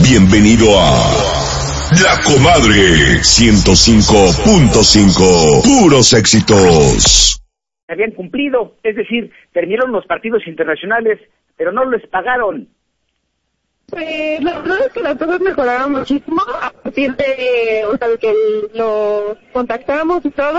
Bienvenido a La Comadre 105.5. Puros éxitos. Habían cumplido, es decir, terminaron los partidos internacionales, pero no les pagaron. Pues la verdad es que las cosas mejoraron muchísimo a partir de, de que los contactamos y todo.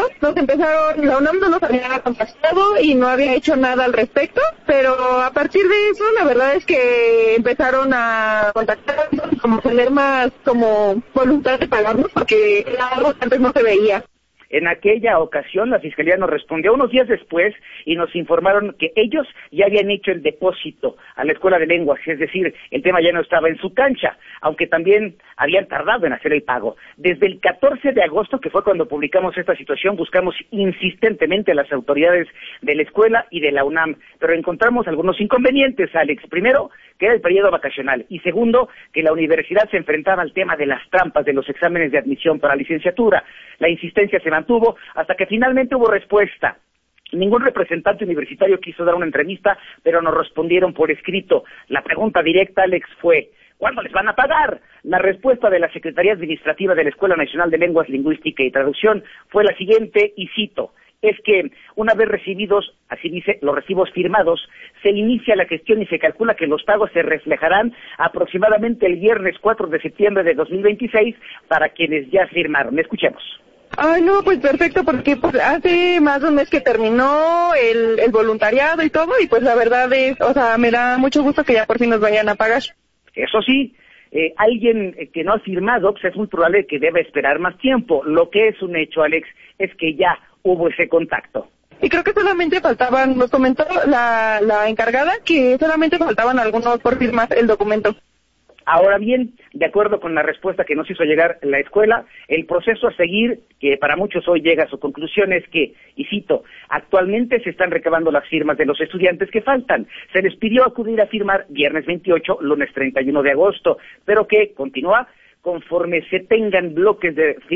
La UNAM no nos había contactado y no había hecho nada al respecto, pero a partir de eso la verdad es que empezaron a contactarnos y como tener más como voluntad de pagarnos porque era algo que antes no se veía. En aquella ocasión la Fiscalía nos respondió unos días después y nos informaron que ellos ya habían hecho el depósito a la Escuela de Lenguas, es decir, el tema ya no estaba en su cancha, aunque también habían tardado en hacer el pago. Desde el 14 de agosto, que fue cuando publicamos esta situación, buscamos insistentemente a las autoridades de la escuela y de la UNAM, pero encontramos algunos inconvenientes, Alex. Primero, que era el periodo vacacional, y segundo, que la universidad se enfrentaba al tema de las trampas de los exámenes de admisión para licenciatura. La insistencia se mantuvo hasta que finalmente hubo respuesta. Ningún representante universitario quiso dar una entrevista, pero nos respondieron por escrito. La pregunta directa, Alex, fue: ¿cuándo les van a pagar? La respuesta de la Secretaría Administrativa de la Escuela Nacional de Lenguas, Lingüística y Traducción fue la siguiente, y cito: es que una vez recibidos, así dice, los recibos firmados, se inicia la gestión y se calcula que los pagos se reflejarán aproximadamente el viernes 4 de septiembre de 2026 para quienes ya firmaron. Escuchemos. Ay, no, pues perfecto, porque pues hace más de un mes que terminó el voluntariado y todo, y pues la verdad es, me da mucho gusto que ya por fin nos vayan a pagar. Eso sí, alguien que no ha firmado, pues es muy probable que deba esperar más tiempo. Lo que es un hecho, Alex, es que ya hubo ese contacto. Y creo que solamente faltaban, nos comentó la encargada, que solamente faltaban algunos por firmar el documento. Ahora bien, de acuerdo con la respuesta que nos hizo llegar la escuela, el proceso a seguir, que para muchos hoy llega a su conclusión, es que, y cito, actualmente se están recabando las firmas de los estudiantes que faltan. Se les pidió acudir a firmar viernes 28, lunes 31 de agosto, pero que, continúa, conforme se tengan bloques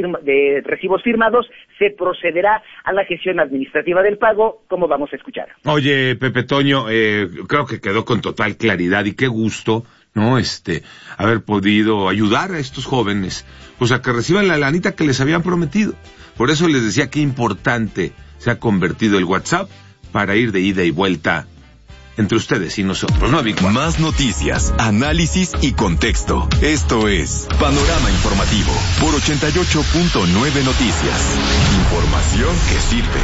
de recibos firmados, se procederá a la gestión administrativa del pago, como vamos a escuchar. Oye, Pepe Toño, creo que quedó con total claridad y qué gusto, ¿no? Haber podido ayudar a estos jóvenes, pues a que reciban la lanita que les habían prometido. Por eso les decía qué importante se ha convertido el WhatsApp para ir de ida y vuelta entre ustedes y nosotros, ¿no, Vic? Más noticias, análisis y contexto. Esto es Panorama Informativo por 88.9 Noticias. Información que sirve.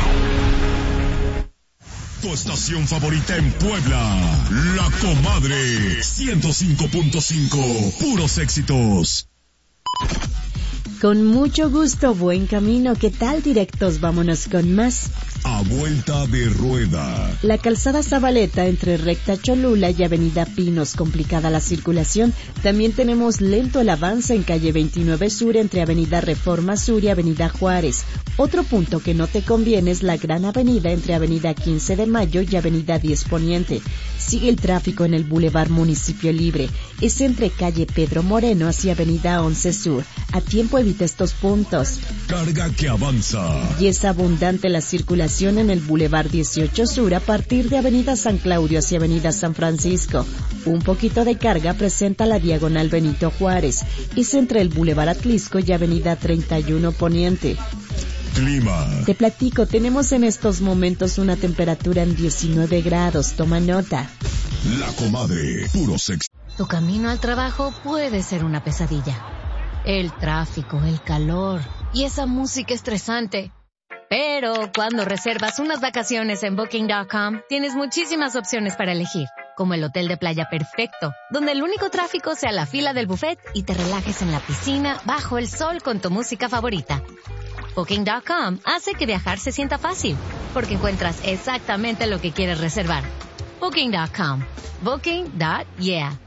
Tu estación favorita en Puebla, La Comadre 105.5. Puros éxitos. Con mucho gusto, buen camino. ¿Qué tal, directos? Vámonos con más. A vuelta de rueda. La calzada Zabaleta entre Recta Cholula y Avenida Pinos, complicada la circulación. También tenemos lento el avance en calle 29 Sur entre Avenida Reforma Sur y Avenida Juárez. Otro punto que no te conviene es la Gran Avenida entre Avenida 15 de Mayo y Avenida 10 Poniente. Sigue el tráfico en el Boulevard Municipio Libre. Es entre calle Pedro Moreno hacia Avenida 11 Sur. A tiempo evita estos puntos. Carga que avanza. Y es abundante la circulación en el Boulevard 18 Sur a partir de Avenida San Claudio hacia Avenida San Francisco. Un poquito de carga presenta la diagonal Benito Juárez. Es entre el Boulevard Atlisco y Avenida 31 Poniente. Clima. Te platico, tenemos en estos momentos una temperatura en 19 grados. Toma nota. La Comadre, puro sexo. Tu camino al trabajo puede ser una pesadilla. El tráfico, el calor y esa música estresante. Pero cuando reservas unas vacaciones en Booking.com, tienes muchísimas opciones para elegir, como el hotel de playa perfecto, donde el único tráfico sea la fila del buffet y te relajes en la piscina bajo el sol con tu música favorita. Booking.com hace que viajar se sienta fácil, porque encuentras exactamente lo que quieres reservar. Booking.com. Booking.yeah.